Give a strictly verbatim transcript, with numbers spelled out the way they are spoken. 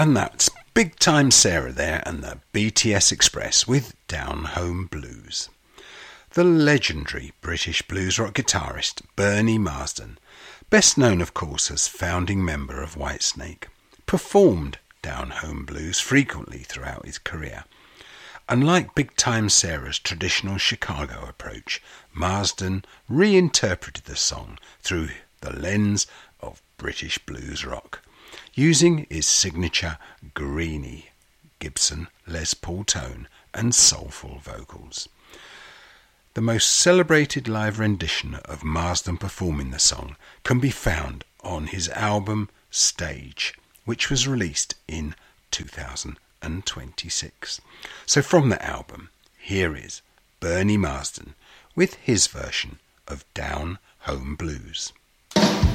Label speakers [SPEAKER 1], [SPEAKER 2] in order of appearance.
[SPEAKER 1] And that's Big Time Sarah there and the B T S Express with Down Home Blues. The legendary British blues rock guitarist Bernie Marsden, best known of course as founding member of Whitesnake, performed Down Home Blues frequently throughout his career. Unlike Big Time Sarah's traditional Chicago approach, Marsden reinterpreted the song through the lens of British blues rock, using his signature greeny Gibson Les Paul tone and soulful vocals. The most celebrated live rendition of Marsden performing the song can be found on his album Stage, which was released in two thousand twenty-six. So from the album, here is Bernie Marsden with his version of Down Home Blues.